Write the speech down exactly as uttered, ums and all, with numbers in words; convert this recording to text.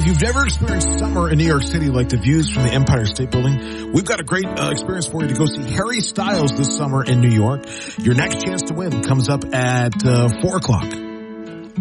if you've never experienced summer in New York City like the views from the Empire State Building, we've got a great uh, experience for you to go see Harry Styles this summer in New York. Your next chance to win comes up at uh, four o'clock.